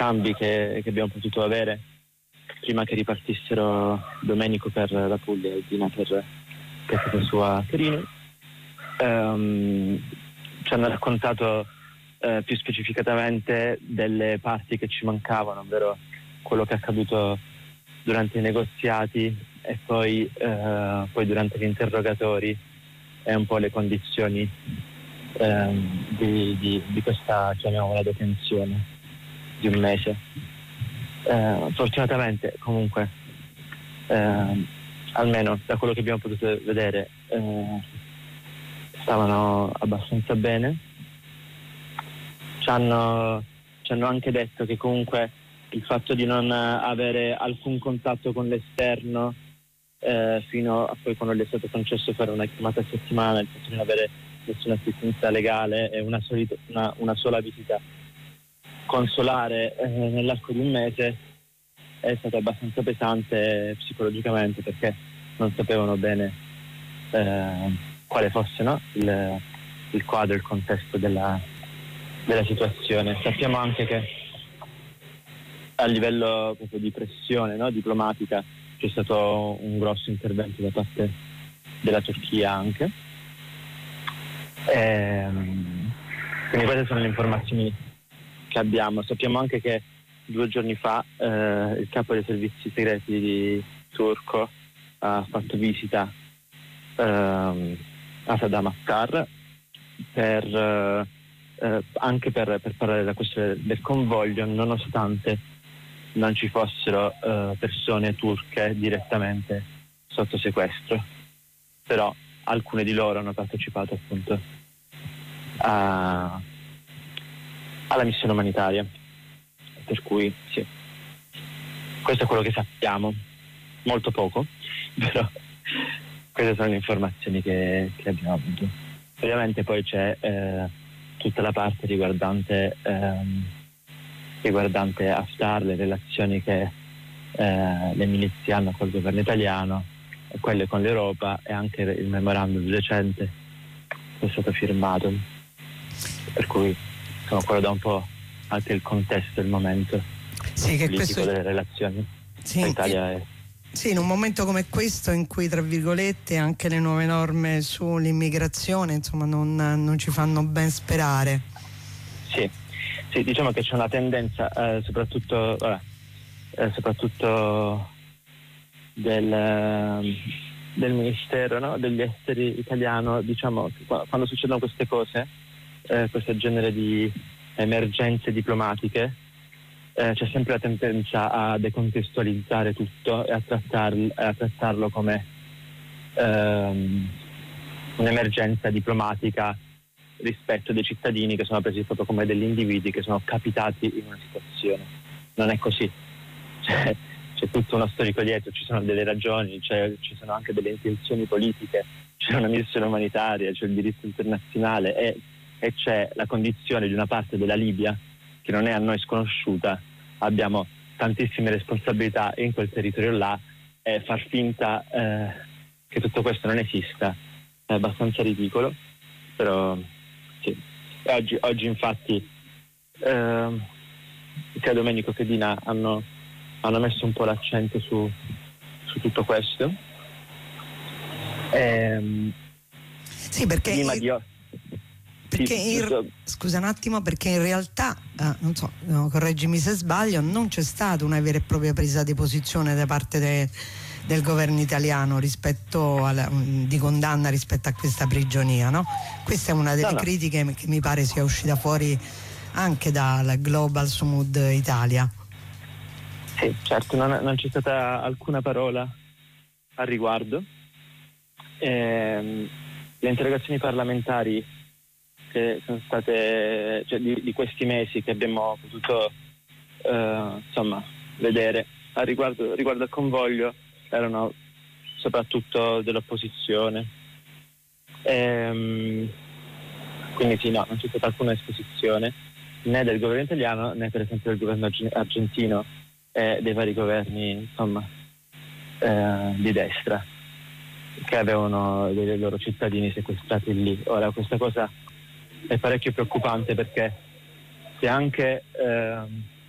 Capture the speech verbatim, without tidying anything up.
scambi che, che abbiamo potuto avere prima che ripartissero Domenico per la Puglia e Dina per, per casa sua a Torino. Um, ci hanno raccontato uh, più specificatamente delle parti che ci mancavano, ovvero quello che è accaduto durante i negoziati e poi, uh, poi durante gli interrogatori e un po' le condizioni um, di, di, di questa, chiamiamola, detenzione di un mese. Uh, fortunatamente comunque uh, almeno da quello che abbiamo potuto vedere uh, stavano abbastanza bene. Ci hanno, ci hanno anche detto che comunque il fatto di non avere alcun contatto con l'esterno eh, fino a poi quando gli è stato concesso fare una chiamata a settimana, il fatto di non avere nessuna assistenza legale e una, solita, una, una sola visita consolare eh, nell'arco di un mese è stato abbastanza pesante psicologicamente, perché non sapevano bene eh, quale fosse, no? il, il quadro, il contesto della, della situazione. Sappiamo anche che a livello proprio di pressione, no? diplomatica c'è stato un grosso intervento da parte della Turchia anche. E, quindi queste sono le informazioni che abbiamo. Sappiamo anche che due giorni fa eh, il capo dei servizi segreti turco ha fatto visita eh, a Saddam Haftar per, eh, anche per, per parlare della questione del convoglio, nonostante non ci fossero eh, persone turche direttamente sotto sequestro. Però alcune di loro hanno partecipato appunto a, alla missione umanitaria, per cui sì, questo è quello che sappiamo, molto poco, però queste sono le informazioni che, che abbiamo avuto. Ovviamente poi c'è eh, tutta la parte riguardante ehm, riguardante Haftar, le relazioni che eh, le milizie hanno col governo italiano e quelle con l'Europa, e anche il memorandum recente che è stato firmato, per cui insomma, quello dà un po' anche il contesto del momento sì, che politico questo... delle relazioni sì, tra Italia e... Sì, in un momento come questo in cui, tra virgolette, anche le nuove norme sull'immigrazione insomma non, non ci fanno ben sperare. Sì, sì, diciamo che c'è una tendenza eh, soprattutto vabbè, eh, soprattutto del, eh, del Ministero, no? degli Esteri italiano, diciamo che quando succedono queste cose, eh, questo genere di emergenze diplomatiche, Eh, c'è sempre la tendenza a decontestualizzare tutto e a, trattar, a trattarlo come ehm, un'emergenza diplomatica rispetto dei cittadini che sono presi proprio come degli individui che sono capitati in una situazione. Non è così. C'è, c'è tutto uno storico dietro, ci sono delle ragioni, c'è, ci sono anche delle intenzioni politiche, c'è una missione umanitaria, c'è il diritto internazionale e, e c'è la condizione di una parte della Libia che non è a noi sconosciuta. Abbiamo tantissime responsabilità in quel territorio là, e far finta eh, che tutto questo non esista è abbastanza ridicolo, però sì. E oggi, oggi infatti eh, sia Domenico che Dina hanno, hanno messo un po' l'accento su, su tutto questo. E, sì, perché prima il... di Perché sì, in, scusa un attimo, perché in realtà, eh, non so, no, correggimi se sbaglio, non c'è stata una vera e propria presa di posizione da parte de, del governo italiano rispetto alla, di condanna rispetto a questa prigionia, no? Questa è una delle no, no. critiche che mi pare sia uscita fuori anche dal Global Sumud Italia. Sì, certo, non, non c'è stata alcuna parola al riguardo. Ehm, le interrogazioni parlamentari che sono state, cioè, di, di questi mesi che abbiamo potuto eh, insomma vedere a riguardo, riguardo al convoglio erano soprattutto dell'opposizione, ehm, quindi sì, no, non c'è stata alcuna esposizione né del governo italiano né per esempio del governo argentino e dei vari governi insomma eh, di destra che avevano dei loro cittadini sequestrati lì. Ora questa cosa è parecchio preoccupante, perché se anche eh,